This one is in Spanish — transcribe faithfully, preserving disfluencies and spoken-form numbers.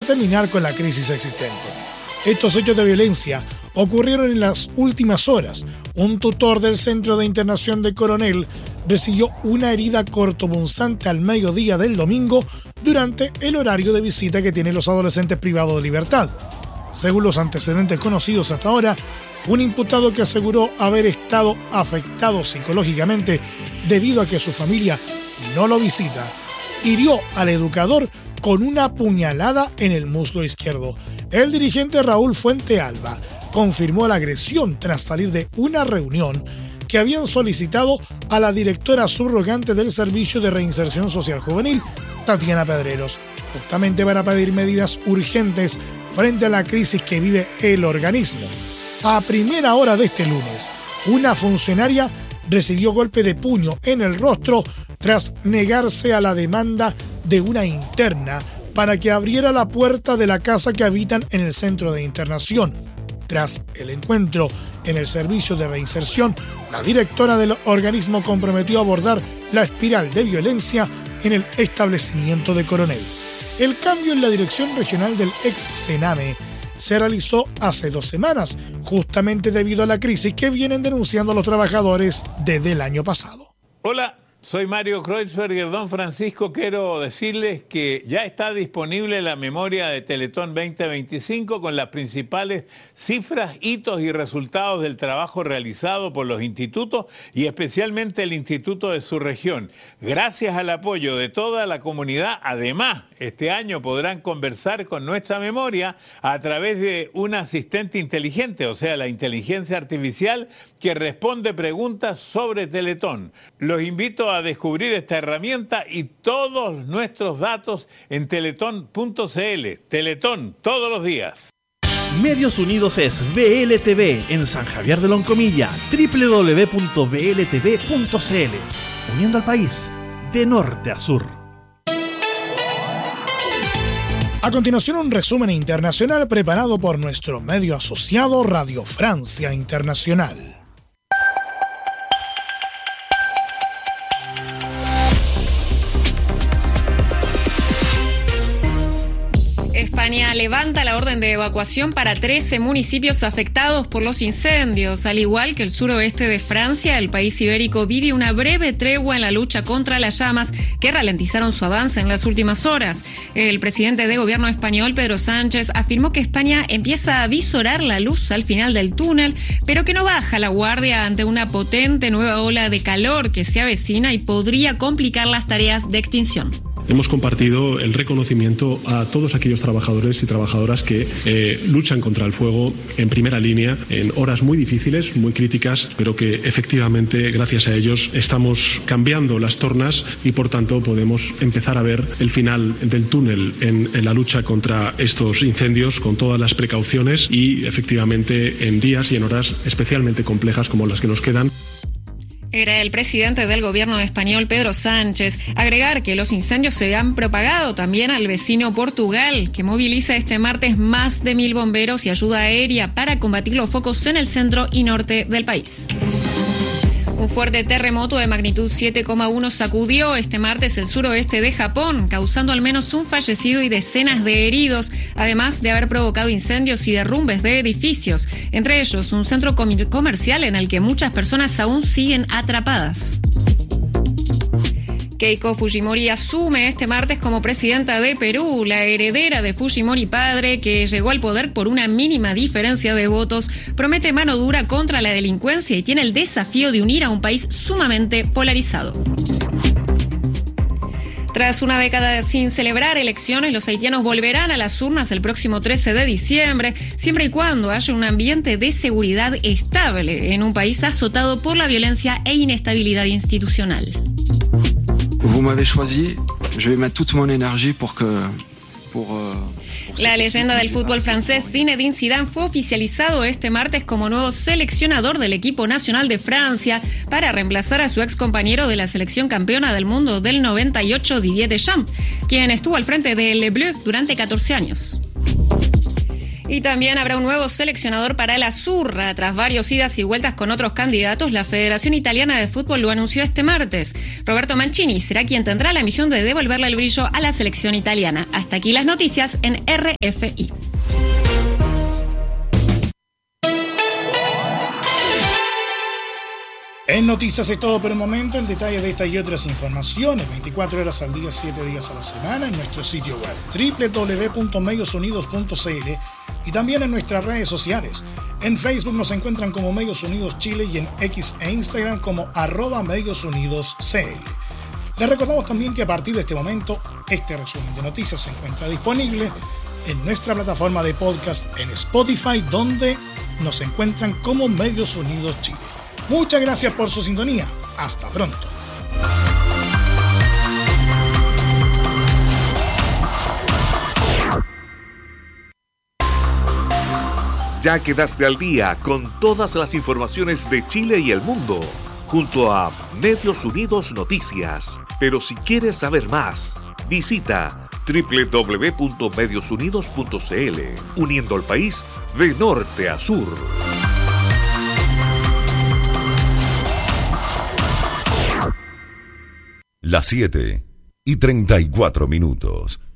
terminar con la crisis existente. Estos hechos de violencia ocurrieron en las últimas horas. Un tutor del Centro de Internación de Coronel recibió una herida cortopunzante al mediodía del domingo durante el horario de visita que tienen los adolescentes privados de libertad. Según los antecedentes conocidos hasta ahora, un imputado que aseguró haber estado afectado psicológicamente debido a que su familia no lo visita, hirió al educador con una puñalada en el muslo izquierdo. El dirigente Raúl Fuente Alba confirmó la agresión tras salir de una reunión que habían solicitado a la directora subrogante del Servicio de Reinserción Social Juvenil, Tatiana Pedreros, justamente para pedir medidas urgentes frente a la crisis que vive el organismo. A primera hora de este lunes, una funcionaria recibió golpe de puño en el rostro tras negarse a la demanda de una interna para que abriera la puerta de la casa que habitan en el centro de internación. Tras el encuentro en el servicio de reinserción, la directora del organismo comprometió a abordar la espiral de violencia en el establecimiento de Coronel. El cambio en la dirección regional del ex Sename se realizó hace dos semanas, justamente debido a la crisis que vienen denunciando los trabajadores desde el año pasado. Hola, soy Mario Kreuzberger. Don Francisco, quiero decirles que ya está disponible la memoria de Teletón veinte veinticinco con las principales cifras, hitos y resultados del trabajo realizado por los institutos y especialmente el instituto de su región. Gracias al apoyo de toda la comunidad, además, este año podrán conversar con nuestra memoria a través de un asistente inteligente, o sea, la inteligencia artificial que responde preguntas sobre Teletón. Los invito a descubrir esta herramienta y todos nuestros datos en teletón punto c l. Teletón, todos los días. Medios Unidos es V L T V en San Javier de Loncomilla, doble u doble u doble u punto v l t v punto c l. Uniendo al país de norte a sur. A continuación, un resumen internacional preparado por nuestro medio asociado Radio Francia Internacional. España levanta la orden de evacuación para trece municipios afectados por los incendios. Al igual que el suroeste de Francia, el país ibérico vive una breve tregua en la lucha contra las llamas que ralentizaron su avance en las últimas horas. El presidente de gobierno español, Pedro Sánchez, afirmó que España empieza a visorar la luz al final del túnel, pero que no baja la guardia ante una potente nueva ola de calor que se avecina y podría complicar las tareas de extinción. Hemos compartido el reconocimiento a todos aquellos trabajadores y trabajadoras que eh, luchan contra el fuego en primera línea en horas muy difíciles, muy críticas, pero que efectivamente gracias a ellos estamos cambiando las tornas y por tanto podemos empezar a ver el final del túnel en, en la lucha contra estos incendios con todas las precauciones y efectivamente en días y en horas especialmente complejas como las que nos quedan. Era el presidente del gobierno español, Pedro Sánchez. Agregar que los incendios se han propagado también al vecino Portugal, que moviliza este martes más de mil bomberos y ayuda aérea para combatir los focos en el centro y norte del país. Un fuerte terremoto de magnitud siete coma uno sacudió este martes el suroeste de Japón, causando al menos un fallecido y decenas de heridos, además de haber provocado incendios y derrumbes de edificios, entre ellos un centro comercial en el que muchas personas aún siguen atrapadas. Keiko Fujimori asume este martes como presidenta de Perú. La heredera de Fujimori padre, que llegó al poder por una mínima diferencia de votos, promete mano dura contra la delincuencia y tiene el desafío de unir a un país sumamente polarizado. Tras una década sin celebrar elecciones, los haitianos volverán a las urnas el próximo trece de diciembre, siempre y cuando haya un ambiente de seguridad estable en un país azotado por la violencia e inestabilidad institucional. Vous m'avez choisi, je vais mettre toute mon énergie pour que pour euh... La leyenda del fútbol francés Zinedine Zidane fue oficializado este martes como nuevo seleccionador del equipo nacional de Francia para reemplazar a su ex compañero de la selección campeona del mundo del noventa y ocho, Didier Deschamps, quien estuvo al frente del Le Bleu durante catorce años. Y también habrá un nuevo seleccionador para la Zurra. Tras varios idas y vueltas con otros candidatos, la Federación Italiana de Fútbol lo anunció este martes. Roberto Mancini será quien tendrá la misión de devolverle el brillo a la selección italiana. Hasta aquí las noticias en R F I. En Noticias es todo por el momento. El detalle de estas y otras informaciones veinticuatro horas al día, siete días a la semana en nuestro sitio web doble u doble u doble u punto medios unidos punto c l y también en nuestras redes sociales. En Facebook nos encuentran como Medios Unidos Chile y en X e Instagram como arroba Medios Unidos C L. Les recordamos también que a partir de este momento este resumen de noticias se encuentra disponible en nuestra plataforma de podcast en Spotify, donde nos encuentran como Medios Unidos Chile. Muchas gracias por su sintonía. Hasta pronto. Ya quedaste al día con todas las informaciones de Chile y el mundo, junto a Medios Unidos Noticias. Pero si quieres saber más, visita doble u doble u doble u punto medios unidos punto c l, uniendo al país de norte a sur. Las siete y treinta y cuatro minutos.